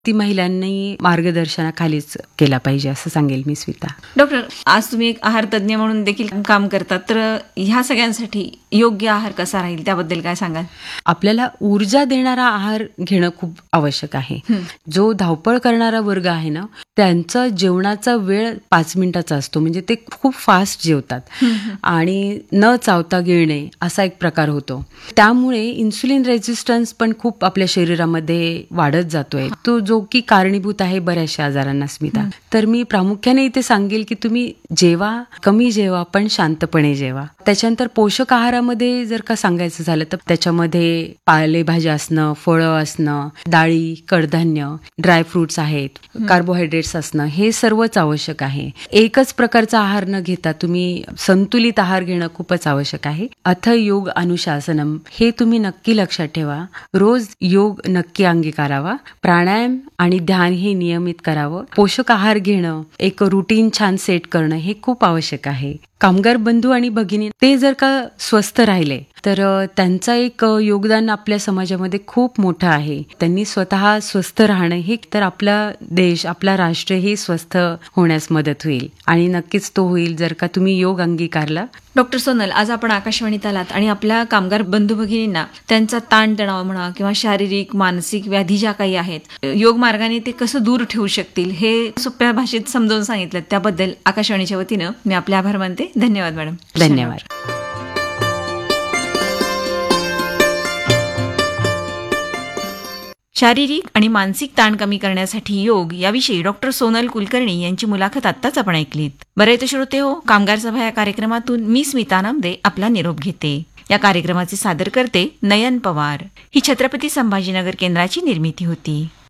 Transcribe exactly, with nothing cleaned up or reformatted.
ती महिलांनी मार्गदर्शनाखालीच केला पाहिजे असं सांगेल मी स्मिता. डॉक्टर, आज तुम्ही एक आहार तज्ज्ञ म्हणून देखील काम करतात, तर ह्या सगळ्यांसाठी योग्य आहार कसा राहील त्याबद्दल काय सांगाल? आपल्याला ऊर्जा देणारा आहार घेणं खूप आवश्यक आहे. जो धावपळ करणारा वर्ग आहे ना, त्यांचा जेवणाचा वेळ पाच मिनिटाचा असतो, म्हणजे ते खूप फास्ट जेवतात आणि न चावता गिळणे असा एक प्रकार होतो. त्यामुळे इन्सुलिन रेझिस्टन्स पण खूप आपल्या शरीरामध्ये वाढत जातोय, तो जो की कारणीभूत आहे बऱ्याचशा आजारांना स्मिता. तर मी प्रामुख्याने इथे सांगेल की तुम्ही जेवा, कमी जेवा, पण शांतपणे जेवा. त्याच्यानंतर पोषक आहारामध्ये जर का सांगायचं झालं तर त्याच्यामध्ये पालेभाज्या असणं, फळं असणं, डाळी, कडधान्य, ड्रायफ्रुट्स आहेत, कार्बोहायड्रेट्स असणं, हे सर्वच आवश्यक आहे. एकच प्रकारचा आहार न घेता तुम्ही संतुलित आहार घेणं खूपच आवश्यक आहे. अथ योग अनुशासनम हे तुम्ही नक्की लक्षात ठेवा. रोज योग नक्की अंगीकारावा. प्राणायाम आणि ध्यान हे नियमित करावं. पोषक आहार घेणं, एक रुटीन छान सेट करणं हे खूप आवश्यक आहे. कामगार बंधू आणि भगिनी ते जर का स्वस्थ राहिले तर त्यांचं एक योगदान आपल्या समाजामध्ये खूप मोठं आहे. त्यांनी स्वतः स्वस्थ राहणं हे तर आपला देश, आपला राष्ट्र हे स्वस्थ होण्यास मदत होईल आणि नक्कीच तो होईल जर का तुम्ही योग अंगीकारला. डॉक्टर सोनल, आज आपण आकाशवाणीत आलात आणि आपल्या कामगार बंधू भगिनींना त्यांचा ताणतणाव म्हणा किंवा शारीरिक मानसिक व्याधी ज्या काही आहेत, योग मार्गाने ते कसं दूर ठेवू शकतील हे सोप्या भाषेत समजावून सांगितलं. त्याबद्दल आकाशवाणीच्या वतीनं मी आपले आभार मानते. धन्यवाद मॅडम. धन्यवाद. शारीरिक आणि मानसिक ताण कमी करण्यासाठी योग याविषयी डॉक्टर सोनल कुलकर्णी यांची मुलाखत आत्ताच आपण ऐकलीत. बरं येतो श्रोते हो, कामगार सभा या कार्यक्रमातून मी स्मिता नामदे आपला निरोप घेते. या कार्यक्रमाचे सादर करते नयन पवार. ही छत्रपती संभाजीनगर केंद्राची निर्मिती होती.